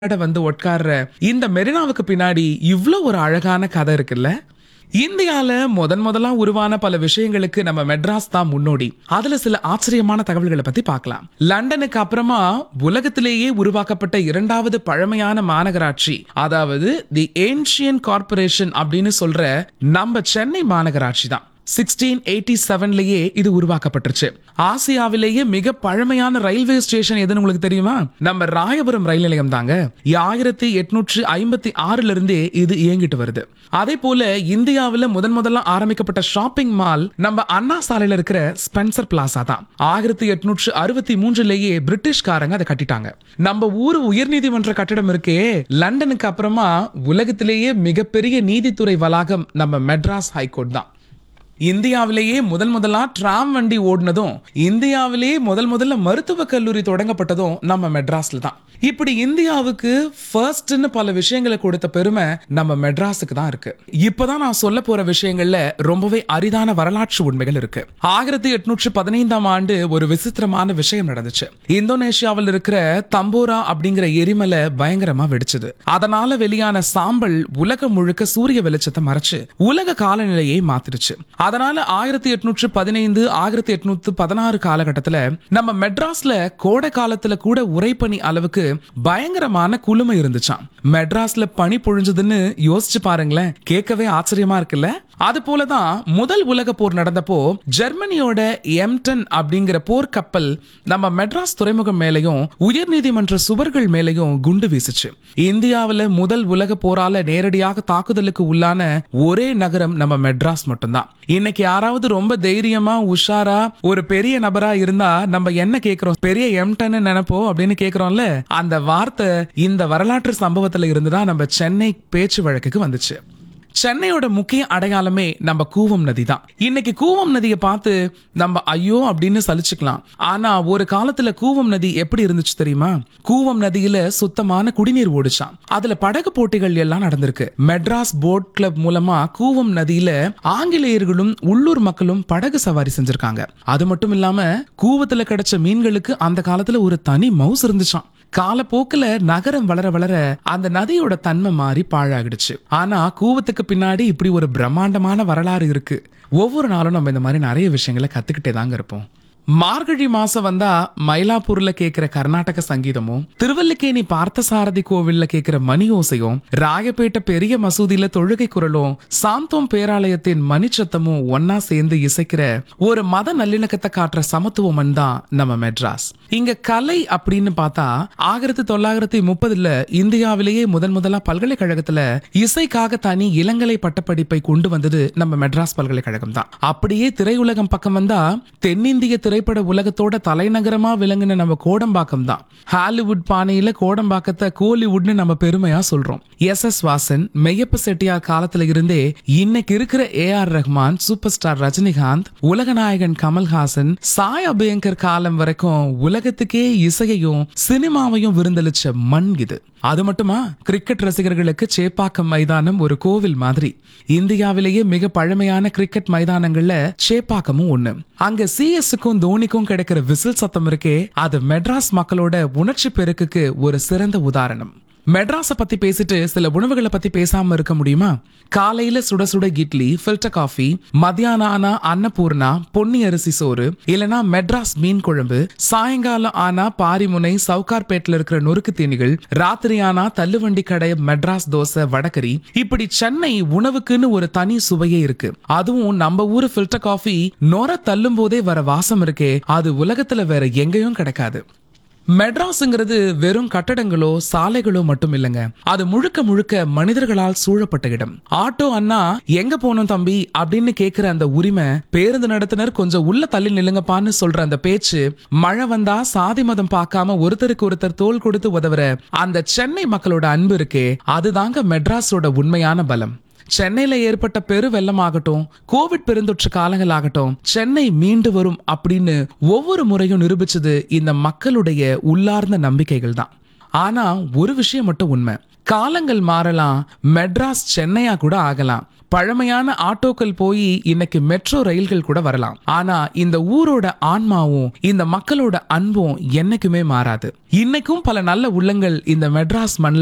வந்து உட்கார்ற இந்த மெரினாவுக்கு பின்னாடி இவ்ளோ ஒரு அழகான கதை இருக்குல்ல. இந்தியால முதலா உருவான பல விஷயங்களுக்கு நம்ம மெட்ராஸ் தான் முன்னோடி. அதுல சில ஆச்சரியமான தகவல்களை பத்தி பார்க்கலாம். லண்டனுக்கு அப்புறமா உலகத்திலேயே உருவாக்கப்பட்ட இரண்டாவது பழமையான மாநகராட்சி, அதாவது தி ஏன்ஷியன் கார்ப்பரேஷன் அப்படின்னு சொல்ற நம்ம சென்னை மாநகராட்சி தான். 1687லயே இது உருவாக்கப்பட்டுருச்சு. ஆசியாவிலேயே மிக பழமையான ரயில்வே ஸ்டேஷன் எதுன்னு உங்களுக்கு தெரியுமா? நம்ம ராயபுரம் ரயில் நிலையம் தாங்க. 1856ல இருந்தே இது இயங்கிட்டு வருது. அதே போல இந்தியாவில முதல்ல ஆரம்பிக்கப்பட்ட ஷாப்பிங் மால் நம்ம அண்ணா சாலையில இருக்கிற ஸ்பென்சர் பிளாசா தான். 1863லயே பிரிட்டிஷ்காரங்க அதை கட்டிட்டாங்க. நம்ம ஊர் உயர்நீதிமன்ற கட்டிடம் இருக்கே, லண்டனுக்கு அப்புறமா உலகத்திலேயே மிகப்பெரிய நீதித்துறை வளாகம் நம்ம மெட்ராஸ் ஹைகோர்ட் தான். இந்தியாவிலேயே முதலா டிராம் வண்டி ஓடினதும், இந்தியாவிலேயே முதல்ல மருத்துவக் கல்லூரி தொடங்கப்பட்டதும் நம்ம மெட்ராஸ்ல தான். இப்படி இந்தியாவுக்கு ஃபர்ஸ்ட்னு பல விஷயங்களை கொடுத்த பெருமை நம்ம மெட்ராஸுக்கு தான் இருக்கு. இப்பதான் நான் சொல்ல போற விஷயங்கள்ல ரொம்பவே அரிதான வரலாற்று உண்மைகள் இருக்கு. 1815ஆம் ஆண்டு ஒரு விசித்திரமான விஷயம் நடந்துச்சு. இந்தோனேஷியாவில் இருக்கிற தம்போரா அப்படிங்கிற எரிமலை பயங்கரமா வெடிச்சது. அதனால வெளியான சாம்பல் உலகம் முழுக்க சூரிய வெளிச்சத்தை மறைச்சு உலக காலநிலையை மாத்திருச்சு. அதனால 1815 1816 காலகட்டத்துல நம்ம மெட்ராஸ்ல கோடை காலத்துல கூட உறைபனி அளவுக்கு பயங்கரமான குளுமை இருந்துச்சாம். மெட்ராஸ்ல பனி பொழிஞ்சதுன்னு யோசிச்சு பாருங்களேன். கேட்கவே ஆச்சரியமா இருக்குல்ல. அது போலதான் முதல் உலக போர் நடந்தப்போ ஜெர்மனியோட எம்டன் அப்படிங்கிற போர்க்கப்பல் நம்ம மெட்ராஸ் துறைமுகம் மேலையும் உயர்நீதிமன்ற சுவர்கள் மேலையும் குண்டு வீசுச்சு. இந்தியாவில முதல் உலக போரால நேரடியாக தாக்குதலுக்கு உள்ளான ஒரே நகரம் நம்ம மெட்ராஸ் மட்டும்தான். இன்னைக்கு யாராவது ரொம்ப தைரியமா உஷாரா ஒரு பெரிய நபரா இருந்தா நம்ம என்ன கேக்குறோம்? பெரிய எம்டன் நினைப்போம் அப்படின்னு கேக்குறோம்ல. அந்த வார்த்தை இந்த வரலாற்று சம்பவத்துல இருந்துதான் நம்ம சென்னை பேச்சு வழக்குக்கு வந்துச்சு. சென்னையோட முக்கிய அடையாளமே நம்ம கூவம் நதி தான். இன்னைக்கு கூவம் நதியை பார்த்து நம்ம ஐயோ அப்படின்னு சலிச்சுக்கலாம். ஆனா ஒரு காலத்துல கூவம் நதி எப்படி இருந்துச்சு தெரியுமா? கூவம் நதியில சுத்தமான குடிநீர் ஓடிச்சான். அதுல படகு போட்டிகள் எல்லாம் நடந்திருக்கு. மெட்ராஸ் போட் கிளப் மூலமா கூவம் நதியில ஆங்கிலேயர்களும் உள்ளூர் மக்களும் படகு சவாரி செஞ்சிருக்காங்க. அது மட்டும் இல்லாம கூவத்துல கிடைச்ச மீன்களுக்கு அந்த காலத்துல ஒரு தனி மவுஸ் இருந்துச்சான். காலப்போக்குல நகரம் வளர வளர அந்த நதியோட தன்மை மாறி பாழாகிடுச்சு. ஆனா கூவத்துக்கு பின்னாடி இப்படி ஒரு பிரம்மாண்டமான வரலாறு இருக்கு. ஒவ்வொரு நாளும் நம்ம இந்த மாதிரி நிறைய விஷயங்களை கத்துக்கிட்டே தாங்க இருப்போம். மார்கழி மாசம் வந்தா மயிலாப்பூர்ல கேக்குற கர்நாடக சங்கீதமும், திருவல்லிக்கேணி பார்த்தசாரதி கோவில்ல கேக்குற மணி ஓசையும், ராயப்பேட்டை பெரிய மசூதியில தொழுகை குரலும், சாந்தோம் பேராலயத்தின் மணிச்சத்தமும் ஒன்னா சேர்ந்து இசைக்கிற ஒரு மத நல்லிணக்கத்தை காட்டுற சமத்துவம் தான் நம்ம மெட்ராஸ். இங்க கலை அப்படின்னு பார்த்தா 1930ல இந்தியாவிலேயே முதலா பல்கலைக்கழகத்துல இசைக்காக தனி இளங்கலை பட்டப்படிப்பை கொண்டு வந்தது நம்ம மெட்ராஸ் பல்கலைக்கழகம் தான். அப்படியே திரையுலகம் பக்கம் வந்தா தென்னிந்திய திரைப்பட உலகத்தோட தலைநகரமா விளங்குன நம்ம கோடம்பாக்கம் தான். ஹாலிவுட் பாணியில கோடம்பாக்கத்தை கோலிவுட்னு நம்ம பெருமையா சொல்றோம். எஸ் வாசன், மெய்யப்ப செட்டியார் காலத்துல இருந்தே இன்னைக்கு இருக்கிற AR Rahman, super star Rajinikanth, உலகநாயகன் கமல்ஹாசன், சாய் அபியங்கர் காலம் வரைக்கும் உலகத்துக்கே இசையையும் சினிமாவையும் விருந்தளிச்ச மண் இது. அது மட்டுமா, கிரிக்கெட் ரசிகர்களுக்கு சேப்பாக்கம் மைதானம் ஒரு கோவில் மாதிரி. இந்தியாவிலேயே மிக பழமையான கிரிக்கெட் மைதானங்கள்ல சேப்பாக்கமும் ஒண்ணு. அங்க சிஎஸ்க்கும் தோனிக்கும் கிடைக்கிற விசில் சத்தம் இருக்கே, அது மெட்ராஸ் மக்களோட உணர்ச்சி பெருக்குக்கு ஒரு சிறந்த உதாரணம். மெட்ராஸை பத்தி பேசிட்டு சில உணவுகளை பத்தி பேசாம இருக்க முடியுமா? காலையில சுட சுட இட்லி, ஃபில்டர் காஃபி, மத்தியானம் ஆனா அன்னபூர்ணா பொன்னி அரிசி சோறு, இல்லனா மெட்ராஸ் மீன் குழம்பு, சாயங்காலம் ஆனா பாரிமுனை சவுகார்பேட்ல இருக்கிற நொறுக்கு தீனிகள், ராத்திரி ஆனா தள்ளுவண்டி கடை மெட்ராஸ் தோசை வடகரி. இப்படி சென்னை உணவுக்குன்னு ஒரு தனி சுவையே இருக்கு. அதுவும் நம்ம ஊரு ஃபில்டர் காஃபி நொர தள்ளும் போதே வர வாசம் இருக்கே, அது உலகத்துல வேற எங்கேயும் கிடைக்காது. மெட்ராஸ்ங்கிறது வெறும் கட்டடங்களோ சாலைகளோ மட்டும் இல்லைங்க. அது முழுக்க முழுக்க மனிதர்களால் சூழப்பட்ட இடம். ஆட்டோ அண்ணா எங்க போனோம் தம்பி அப்படின்னு கேக்குற அந்த உரிமை, பேருந்து நடத்துனர் கொஞ்சம் உள்ள தள்ளி நில்லுங்கப்பான்னு சொல்ற அந்த பேச்சு, மழை வந்தா சாதி மதம் பார்க்காம ஒருத்தருக்கு ஒருத்தர் தோள் கொடுத்து உதவுற அந்த சென்னை மக்களோட அன்பு இருக்கே, அதுதாங்க மெட்ராஸோட உண்மையான பலம். சென்னையில ஏற்பட்ட பெரு வெள்ளமாகட்டும், கோவிட் பெருந்தொற்று காலங்களாகட்டும், சென்னை மீண்டு வரும் அப்படின்னு ஒவ்வொரு முறையும் நிரூபிச்சது இந்த மக்களுடைய உள்ளார்ந்த நம்பிக்கைகள் தான். ஆனா ஒரு விஷயம் மட்டும் உண்மை, காலங்கள் மாறலாம், மெட்ராஸ் சென்னையா கூட ஆகலாம். பழமையான ஆட்டோக்கள் போய் இன்னைக்கு மெட்ரோ ரயில்கள் கூட வரலாம். ஆனா இந்த ஊரோட ஆன்மாவும் இந்த மக்களோட அன்பும் என்னைக்குமே மாறாது. இன்னைக்கும் பல நல்ல உள்ளங்கள் இந்த மெட்ராஸ் மண்ணில்